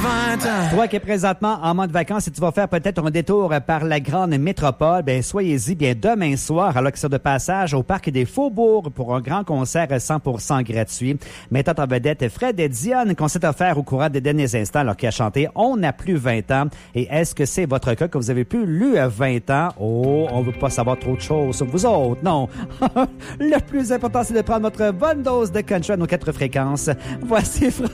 20 ans. Toi qui es présentement en mode vacances et tu vas faire peut-être un détour par la grande métropole, ben soyez-y bien demain soir alors qu'ils sont de passage au Parc des Faubourgs pour un grand concert 100% gratuit. Mettant en vedette Fred et Dionne qu'on s'est offert au courant des derniers instants alors qu'il a chanté On n'a plus 20 ans. Et est-ce que c'est votre cas que vous avez plus lu à 20 ans? Oh, on veut pas savoir trop de choses sur vous autres, non. Le plus important, c'est de prendre votre bonne dose de country à nos 4 fréquences. Voici